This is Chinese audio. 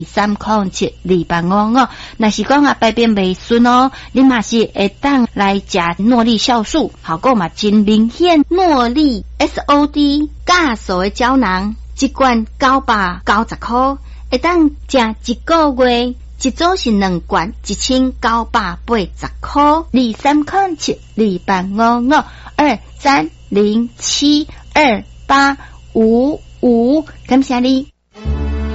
3072855，若是讲啊排便未顺哦，你嘛是会当来食诺丽酵素，效果嘛真明显。诺丽 SOD 加素的胶囊，一罐990块，会当食一个月，一组是2罐，1980块。23072855，23072855，感谢你。